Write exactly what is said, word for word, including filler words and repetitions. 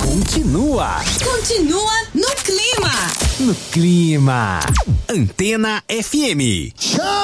continua. Continua no clima. No clima. Antena F M. Tchau!